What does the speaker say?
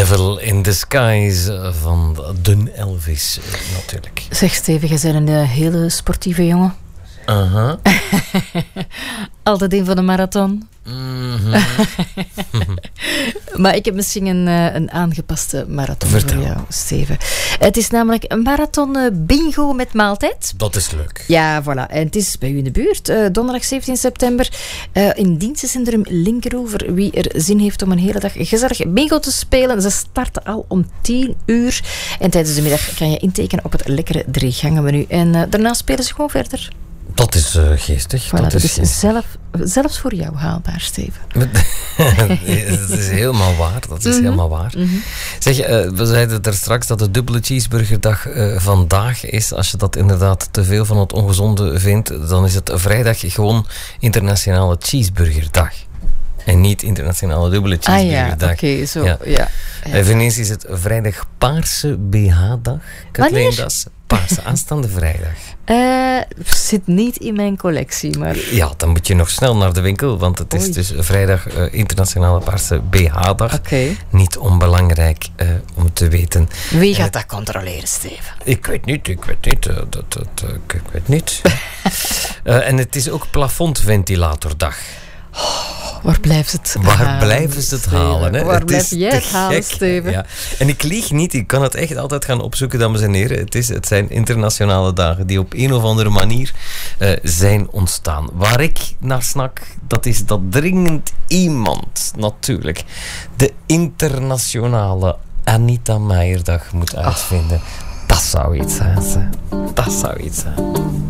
Devil in Disguise van de Elvis, natuurlijk. Zeg Steven, jij bent een hele sportieve jongen. Aha. Altijd een van de marathon. Mhm. Maar ik heb misschien een aangepaste marathon Vertel. voor jou, Steven. Het is namelijk een marathon bingo met maaltijd. Dat is leuk. Ja, voilà. En het is bij u in de buurt. Donderdag 17 september in dienstencentrum Linkeroever. Wie er zin heeft om een hele dag gezellig bingo te spelen. Ze starten al om 10 uur. En tijdens de middag kan je intekenen op het lekkere 3-gangen-menu. En daarna spelen ze gewoon verder. Dat is geestig. Voilà, dat is zelfs voor jou haalbaar, Steven. Dat is helemaal waar. Dat is helemaal waar. Mm-hmm. Zeg, we zeiden er straks dat de dubbele cheeseburgerdag vandaag is. Als je dat inderdaad te veel van het ongezonde vindt, dan is het vrijdag gewoon internationale cheeseburgerdag. En niet internationale dubbele cheeseburgerdag. Oké, zo. Ja. En Venetië is het vrijdag paarse BH-dag. Kathleen, dat is paarse aanstaande vrijdag. Zit niet in mijn collectie, maar... Ja, dan moet je nog snel naar de winkel, want het is dus vrijdag internationale paarse BH-dag. Oké. Niet onbelangrijk om te weten. Wie gaat dat controleren, Steven? Ik weet niet. En het is ook plafondventilatordag. Waar blijft het Waar blijven ze het halen? Hè? Waar blijf jij het halen, Steven? Ja. En ik lieg niet, ik kan het echt altijd gaan opzoeken, dames en heren. Het zijn internationale dagen die op een of andere manier zijn ontstaan. Waar ik naar snak, dat is dat dringend iemand natuurlijk de internationale Anita Meijerdag moet uitvinden. Dat zou iets zijn. Dat zou iets zijn.